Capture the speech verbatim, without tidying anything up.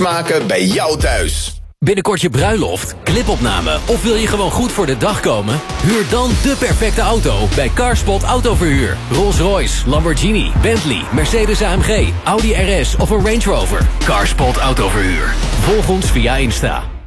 maken bij jou thuis. Binnenkort je bruiloft, clipopname of wil je gewoon goed voor de dag komen? Huur dan de perfecte auto bij Carspot Autoverhuur. Rolls-Royce, Lamborghini, Bentley, Mercedes A M G, Audi R S of een Range Rover. Carspot Autoverhuur. Volg ons via Insta.